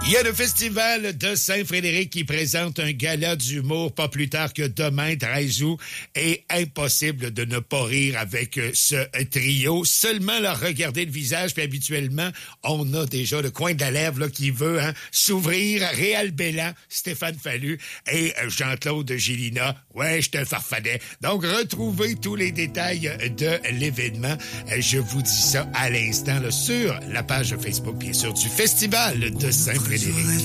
Il y a le Festival de Saint-Frédéric qui présente un gala d'humour pas plus tard que demain, 13 août. Et impossible de ne pas rire avec ce trio. Seulement leur regarder le visage, puis habituellement, on a déjà le coin de la lèvre là, qui veut s'ouvrir. Réal Bélan, Stéphane Fallu et Jean-Claude Gélina. Ouais, je te farfadais. Donc, retrouvez tous les détails de l'événement. Je vous dis ça à l'instant là, sur la page Facebook, bien sûr, du Festival de Saint-Frédéric.